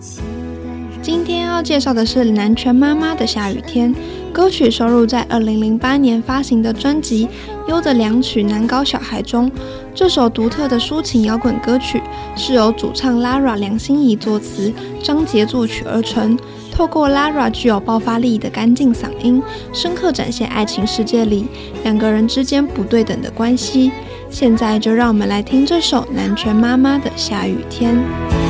今天要介绍的是南拳妈妈的下雨天，歌曲收录在2008年发行的专辑《优的良曲难搞小孩》中。这首独特的抒情摇滚歌曲是由主唱 Lara 梁心颐作词，张杰作曲而成。透过 Lara 具有爆发力的干净嗓音，深刻展现爱情世界里两个人之间不对等的关系。现在就让我们来听这首南拳妈妈的下雨天。